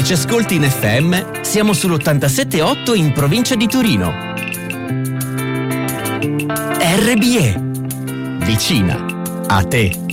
Se ci ascolti in FM, siamo sull'87.8 in provincia di Torino. RBE, vicina a te.